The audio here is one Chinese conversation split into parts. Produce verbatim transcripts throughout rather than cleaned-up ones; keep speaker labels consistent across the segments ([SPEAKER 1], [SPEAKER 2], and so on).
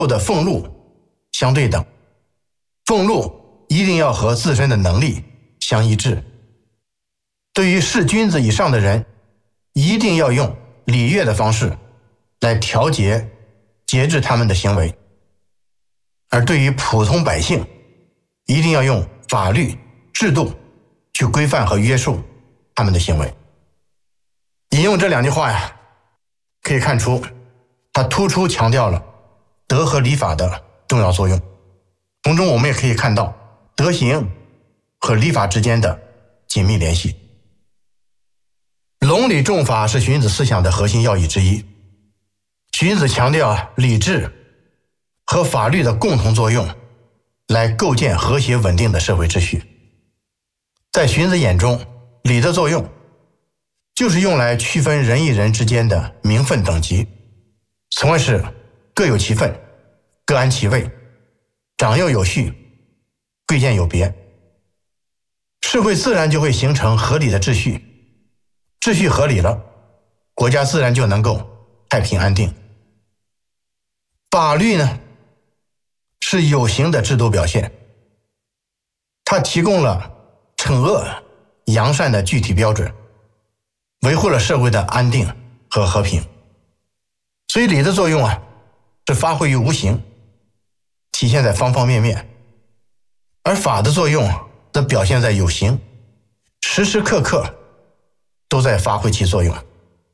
[SPEAKER 1] 的俸禄相对等，俸禄一定要和自身的能力相一致。对于是君子以上的人，一定要用礼乐的方式来调节节制他们的行为，而对于普通百姓，一定要用法律制度去规范和约束他们的行为。引用这两句话呀，可以看出他突出强调了德和礼法的重要作用。从中我们也可以看到德行和礼法之间的紧密联系。隆礼重法是荀子思想的核心要义之一。荀子强调礼制和法律的共同作用，来构建和谐稳定的社会秩序。在荀子眼中，礼的作用就是用来区分人与人之间的名分等级，从而是各有其分，各安其位，长幼有序，贵贱有别。社会自然就会形成合理的秩序，秩序合理了，国家自然就能够太平安定。法律呢，是有形的制度表现，它提供了惩恶扬善的具体标准，维护了社会的安定和和平。所以礼的作用啊，是发挥于无形，体现在方方面面，而法的作用则表现在有形，时时刻刻都在发挥其作用。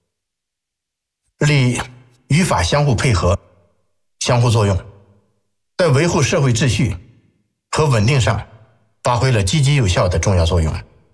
[SPEAKER 1] 礼与法相互配合，相互作用，在维护社会秩序和稳定上发挥了积极有效的重要作用。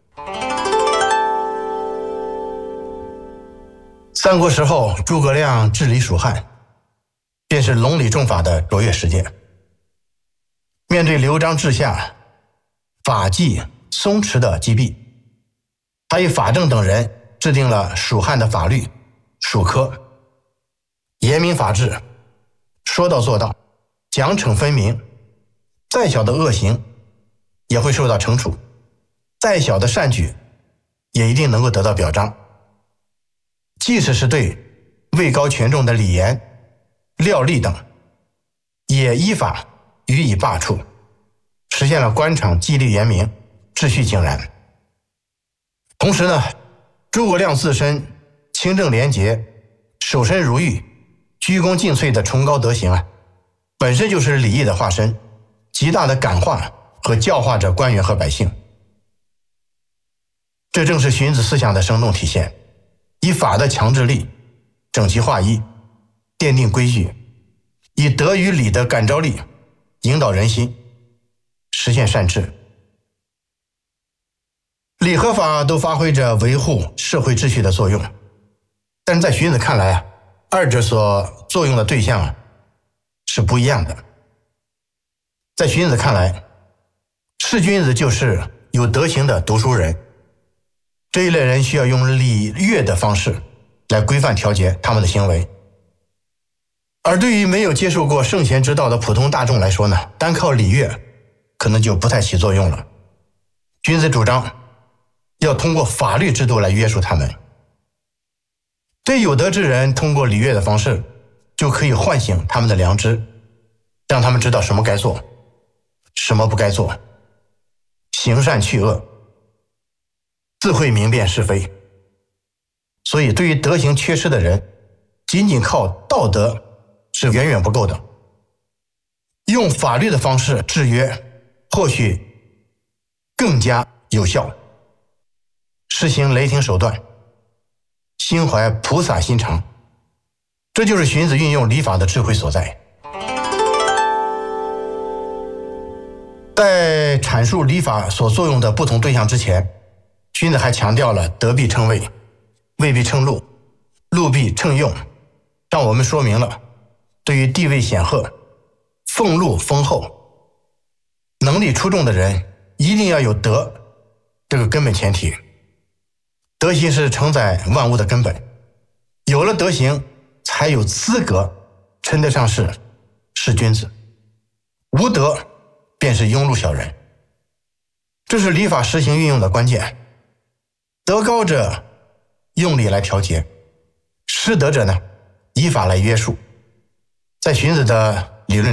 [SPEAKER 1] 三国时候，诸葛亮治理蜀汉，便是隆礼重法的卓越实践。面对刘璋治下法纪松弛的积弊，他与法正等人制定了蜀汉的法律蜀科，严明法治，说到做到，奖惩分明，再小的恶行也会受到惩处，再小的善举也一定能够得到表彰。即使是对位高权重的李严、廖立等，也依法予以罢黜，实现了官场纪律严明，秩序井然。同时呢，诸葛亮自身清正廉洁、守身如玉、鞠躬尽瘁的崇高德行啊，本身就是礼义的化身，极大的感化和教化着官员和百姓。这正是荀子思想的生动体现，以法的强制力整齐划一，奠定规矩，以德与礼的感召力引导人心，实现善治。礼和法都发挥着维护社会秩序的作用，但是在荀子看来啊，二者所作用的对象啊是不一样的。在荀子看来，是君子就是有德行的读书人，这一类人需要用礼乐的方式来规范调节他们的行为。而对于没有接受过圣贤之道的普通大众来说呢，单靠礼乐可能就不太起作用了。荀子主张要通过法律制度来约束他们。对有德之人，通过礼乐的方式就可以唤醒他们的良知，让他们知道什么该做，什么不该做，行善去恶，自会明辨是非。所以对于德行缺失的人，仅仅靠道德是远远不够的，用法律的方式制约或许更加有效。实行雷霆手段，心怀菩萨心肠，这就是荀子运用礼法的智慧所在。在阐述礼法所作用的不同对象之前，荀子还强调了德必称位，位必称禄，禄必称用，让我们说明了对于地位显赫、俸禄丰厚、能力出众的人，一定要有德这个根本前提。德行是承载万物的根本，有了德行，才有资格称得上是是君子，无德便是庸碌小人。这是礼法实行运用的关键。德高者用礼来调节，失德者呢，依法来约束。在荀子的